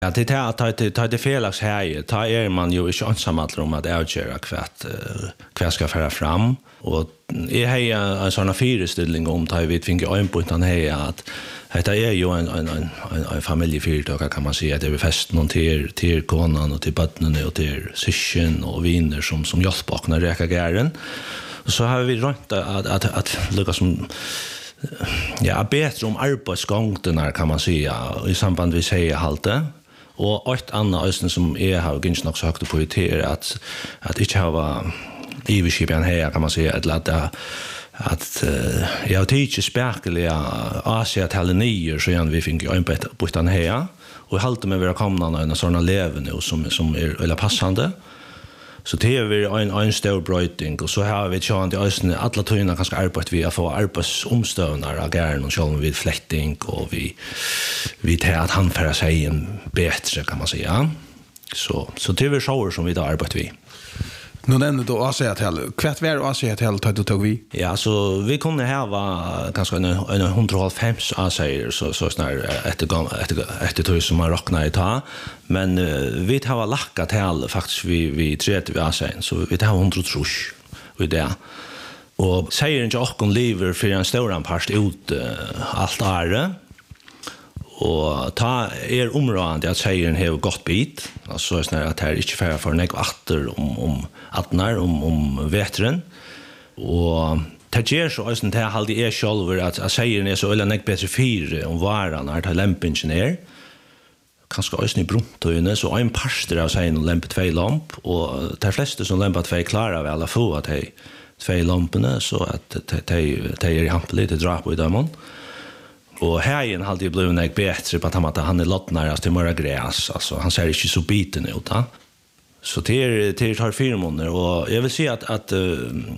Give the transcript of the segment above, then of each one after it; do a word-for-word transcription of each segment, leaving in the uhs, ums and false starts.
Ja, det är att ta det ta det felax här. Ta är man ju inte ensam om att avgöra kvart kvart ska föra fram och är här en sån fyrstilling om ta vi finge en på utan här att detta är ju en en en, en familjeföretag kan man säga det är fest någon till till konan och till barnen och till syskon och vänner som som hjälper och när räka gären. Och så har vi rätt att att att lucka som ja, bättre om arbetsgången kan man säga i samband med säga halte. Och ett annat östen som är har gynns nog så högt på är att att inte ha livskipen här kan man säga att låta att uh, jag tycker spärkliga Asia till nio så igen vi fick ju en på på den här och halt med våra komna en såna leven nu som som är eller passande. Så det är vi en en stor brötning och så har vi chans att ösnen alla tyna kanske arbeta vi får arbetsomstövnar av gärna och själv vid fläkting och vi vi tar att han för sig en bättre kan man säga. Så så det är vi shower som vi då arbetar vi. Nu nämnde du Asia Hotel. Kvart var Asia Hotel tar du tog vi? Ja, så vi kunde här var ganska en en hundrafem Asia så så snar efter efter efter tur som man rocknar i ta. Men uh, vi har lackat här faktiskt vi vi tre vi Asia så vi har hundra trusch och det. Och säger inte och kon lever för en stor part ut uh, allt är och ta er området att säga en hel gott bit alltså snarare att här inte färra för nek åter om om attnar om om vetren och det ger så att det har det är själva att att säga är så eller nek bättre fyra om varan att ha lämpingenjör kanske också ni bruntöne så en pastor av sig en lamp två lamp och de flesta som lampar två klara väl alla få att hej två lamporna så att det det är hampligt lite dra på i dem. Och här hade ju blivit en bättre på att han är lottnare till mera gräs. Alltså, han ser inte så biten ut. Ja? Så det är, det tar fyra månader. Och jag vill säga att, att, uh,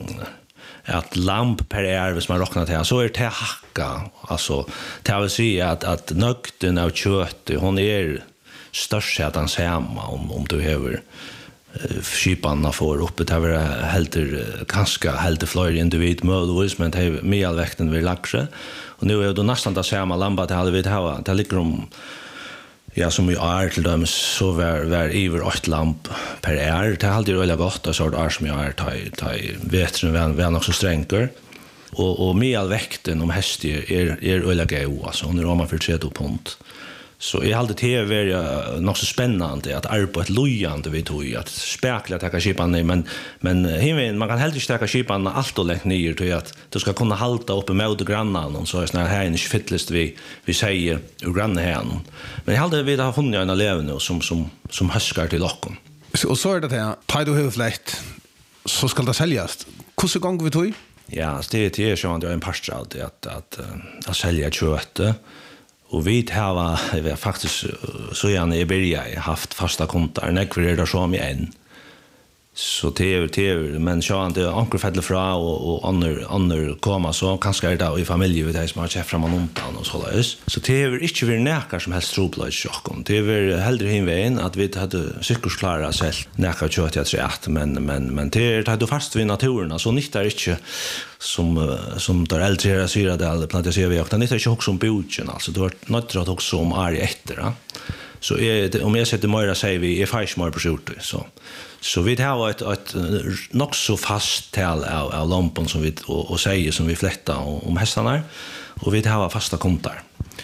att lamp per är, hvis man råknar till, så är det hacka. Alltså, det vill säga att, att nökten av kött, hon är störst att han ser om, om du behöver skipanna får uppe det var helt ganska helt fler individ möjligtvis men det är medelväkten vi lagre och nu är det nästan det samma lampa det hade vi ha det ligger om ja som vi är till dem så var var över åtta lamp per år det hade ju väl gott så att är som jag är ta ta vet vem vem också stränger och och medelväkten om häst är är öliga go alltså under om man för tre pund. Så jag hade det var nog så spännande att arbeta ett lojande vi tog att spärkla ta skipan men men himmen man kan helt inte ta skipan allt och längt ner till att du ska kunna halta upp med grannan och så är såna här inte fittlist vi vi säger ur granne här. Men jag hade vi har funnit en elev nu som som som höskar till locken. Och så är det här tar du helt så ska det säljas. Hur gång vi tog? Ja, det är så att det är en pastor alltid att att att sälja kött. Och vi har faktiskt så gärna i början haft fasta kontor. När vi är där så med en. Så det är det men så han det ankar fäller fra och och andra andra komma så kanske är det i familj vid det som har chef fram undan och så där. Så det är inte vi näkar som helst troplats chocken. Det är hellre hinvägen att vi hade cyklus klara sig näkar kört jag tror men men men det är det fast vid naturen så nyttar inte som som där äldre syra där planterar vi också nyttar inte också som boken alltså det var något att också om är efter. Så är det, om jag sätter mer säger vi är faktiskt mer på skjort så så vi har ett ett nog så fast tal av, av lampan som vi och, och säger som vi flättar om hästarna och vi har fasta kontar.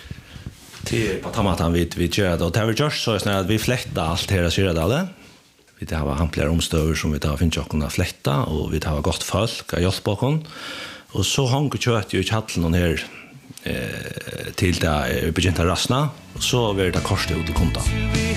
Till på tamatan vi vi gör det och det har vi gjort så att vi flättar allt här så där. Vi har hampligare omstöver som vi tar finns ju kunna flätta och vi har gott folk att hjälpa oss. Och så hänger kött ju i hallen här eh till där begynta rasna och så blir det korsat ut i kontan.